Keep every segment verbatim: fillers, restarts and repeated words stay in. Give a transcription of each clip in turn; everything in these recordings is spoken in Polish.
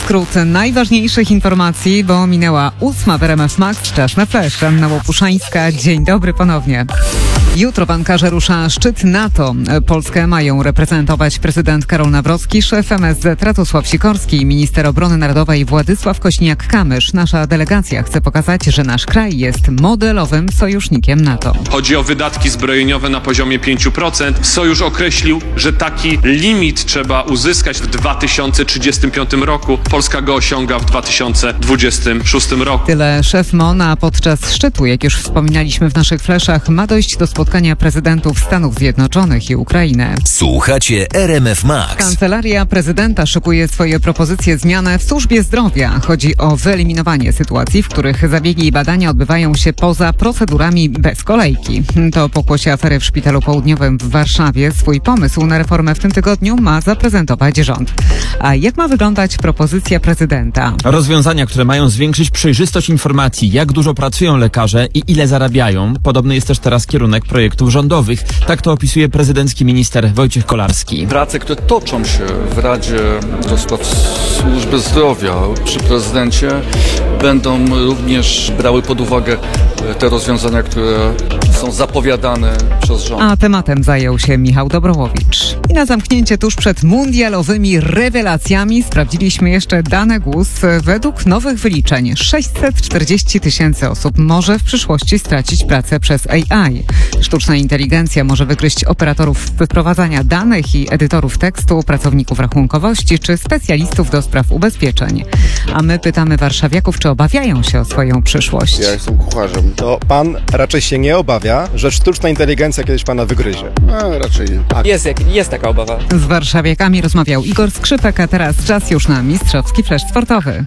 skrót najważniejszych informacji, bo minęła ósma w R M F Max. Czas na flash. Anna Łopuszańska. Dzień dobry ponownie. Jutro w Ankarze rusza szczyt NATO. Polskę mają reprezentować prezydent Karol Nawrocki, szef M S Z Radosław Sikorski i minister obrony narodowej Władysław Kośniak-Kamysz. Nasza delegacja chce pokazać, że nasz kraj jest modelowym sojusznikiem NATO. Chodzi o wydatki zbrojeniowe na poziomie pięć procent. Sojusz określił, że taki limit trzeba uzyskać w dwa tysiące trzydziestym piątym roku. Polska go osiąga w dwa tysiące dwudziestym szóstym roku. Tyle szef M O N, a podczas szczytu, jak już wspominaliśmy w naszych fleszach, ma dojść do spotkania prezydentów Stanów Zjednoczonych i Ukrainy. Słuchacie R M F Max. Kancelaria prezydenta szykuje swoje propozycje zmian w służbie zdrowia. Chodzi o wyeliminowanie sytuacji, w których zabiegi i badania odbywają się poza procedurami bez kolejki. To pokłosie afery w Szpitalu Południowym w Warszawie. Swój pomysł na reformę w tym tygodniu ma zaprezentować rząd. A jak ma wyglądać propozycja prezydenta? Rozwiązania, które mają zwiększyć przejrzystość informacji, jak dużo pracują lekarze i ile zarabiają. Podobny jest też teraz kierunek projektów rządowych. Tak to opisuje prezydencki minister Wojciech Kolarski. Prace, które toczą się w Radzie do Spraw Służby Zdrowia przy prezydencie, będą również brały pod uwagę te rozwiązania, które są zapowiadane przez rząd. A tematem zajął się Michał Dobrołowicz. I na zamknięcie tuż przed mundialowymi rewelacjami sprawdziliśmy jeszcze dane G U S. Według nowych wyliczeń sześćset czterdzieści tysięcy osób może w przyszłości stracić pracę przez A I. Sztuczna inteligencja może wygryźć operatorów wyprowadzania danych i edytorów tekstu, pracowników rachunkowości czy specjalistów do spraw ubezpieczeń. A my pytamy warszawiaków, czy obawiają się o swoją przyszłość. Ja jestem kucharzem. To pan raczej się nie obawia, że sztuczna inteligencja kiedyś pana wygryzie? A, raczej nie. Tak. Jest, jest taka obawa. Z warszawiakami rozmawiał Igor Skrzypek, a teraz czas już na mistrzowski flash sportowy.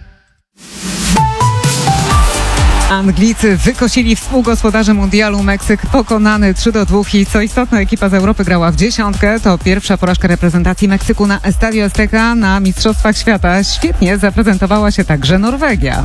Anglicy wykosili współgospodarzy mundialu. Meksyk pokonany trzy do dwóch i co istotne, ekipa z Europy grała w dziesiątkę. To pierwsza porażka reprezentacji Meksyku na Estadio Azteca na Mistrzostwach Świata. Świetnie zaprezentowała się także Norwegia,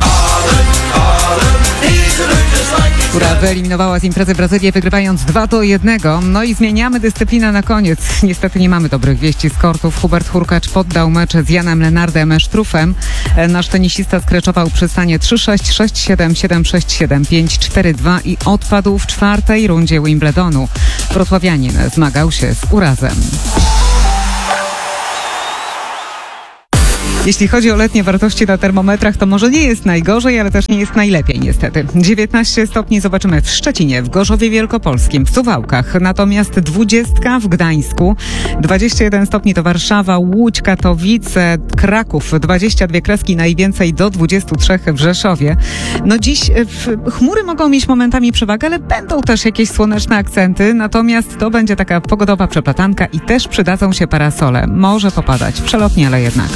która wyeliminowała z imprezy Brazylię, wygrywając dwa do jednego. No i zmieniamy dyscyplinę na koniec. Niestety nie mamy dobrych wieści z kortów. Hubert Hurkacz poddał mecz z Janem Lenardem Sztrufem. Nasz tenisista skreczował przy stanie trzy sześć, sześć siedem, siedem sześć, siedem pięć, cztery dwa i odpadł w czwartej rundzie Wimbledonu. Wrocławianin zmagał się z urazem. Jeśli chodzi o letnie wartości na termometrach, to może nie jest najgorzej, ale też nie jest najlepiej niestety. dziewiętnaście stopni zobaczymy w Szczecinie, w Gorzowie Wielkopolskim, w Suwałkach, natomiast dwadzieścia w Gdańsku, dwadzieścia jeden stopni to Warszawa, Łódź, Katowice, Kraków, dwadzieścia dwie kreski, najwięcej do dwudziestu trzech w Rzeszowie. No dziś w, chmury mogą mieć momentami przewagę, ale będą też jakieś słoneczne akcenty, natomiast to będzie taka pogodowa przeplatanka i też przydadzą się parasole. Może popadać, przelotnie, ale jednak.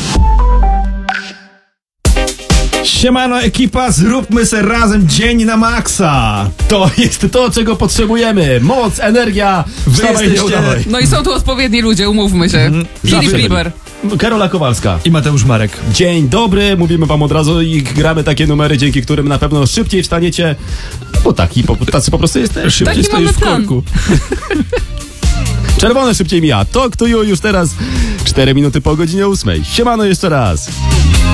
Siemano ekipa, zróbmy se razem dzień na maksa. To jest to, czego potrzebujemy. Moc, energia, wy jesteście... No i są tu odpowiedni ludzie, umówmy się. Mm, Filip Liber, Karola Kowalska i Mateusz Marek. Dzień dobry, mówimy wam od razu i gramy takie numery, dzięki którym na pewno szybciej wstaniecie, bo taki, po, tacy po prostu jesteście. Szybciej stoisz w korku. Czerwone szybciej mija. Talk to you już teraz cztery minuty po godzinie ósmej. Siemano jeszcze raz.